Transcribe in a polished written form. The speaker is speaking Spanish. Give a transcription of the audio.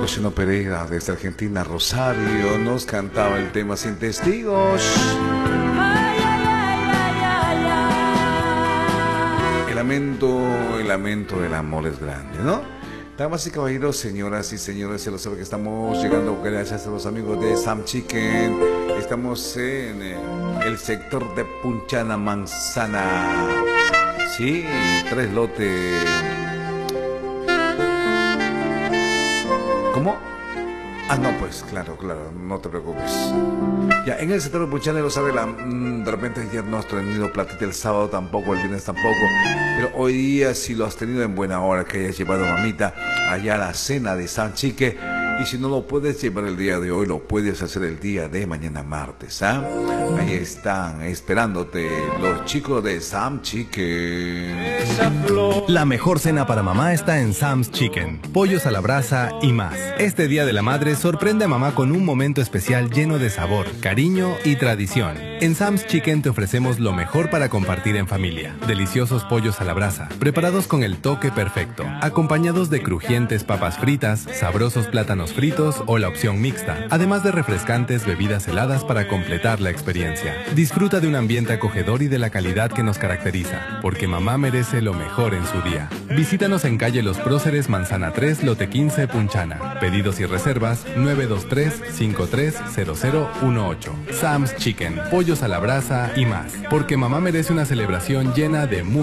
Luciano Pereira, desde Argentina, Rosario, nos cantaba el tema Sin Testigos. El lamento del amor es grande, ¿no? Damas y caballeros, señoras y señores, se lo sabe que estamos llegando gracias a los amigos de Sam's Chicken. Estamos en el sector de Punchana Manzana. Sí, 3 lotes. ¿Cómo? Ah, no, pues, claro, no te preocupes. Ya, en el sector de Punchana, lo sabe, de repente ayer no has tenido platita, el sábado tampoco, el viernes tampoco, pero hoy día sí lo has tenido en buena hora, que hayas llevado mamita allá a la cena de Sam's Chicken. Y si no lo puedes llevar el día de hoy, lo puedes hacer el día de mañana martes, ¿ah? Ahí están esperándote los chicos de Sam's Chicken. La mejor cena para mamá está en Sam's Chicken. Pollos a la brasa y más. Este Día de la Madre sorprende a mamá con un momento especial lleno de sabor, cariño y tradición. En Sam's Chicken te ofrecemos lo mejor para compartir en familia. Deliciosos pollos a la brasa, preparados con el toque perfecto, acompañados de crujientes papas fritas, sabrosos plátanos fritos o la opción mixta, además de refrescantes bebidas heladas para completar la experiencia. Disfruta de un ambiente acogedor y de la calidad que nos caracteriza, porque mamá merece lo mejor en su día. Visítanos en calle Los Próceres, Manzana 3, lote 15, Punchana. Pedidos y reservas 923-530018. Sam's Chicken, pollos a la brasa y más, porque mamá merece una celebración llena de